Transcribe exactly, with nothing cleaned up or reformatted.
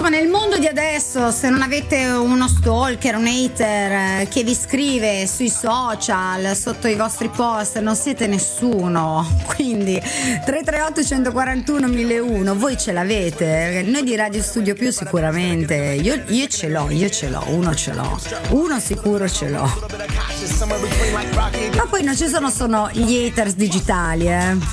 Insomma, nel mondo di adesso, se non avete uno stalker, un hater eh, che vi scrive sui social, sotto i vostri post, non siete nessuno. Quindi tre tre otto uno quattro uno mille uno, voi ce l'avete. Noi di Radio Studio Più sicuramente. Io, io ce l'ho, io ce l'ho, uno ce l'ho. Uno sicuro ce l'ho. Ma poi non ci sono solo gli haters digitali, eh.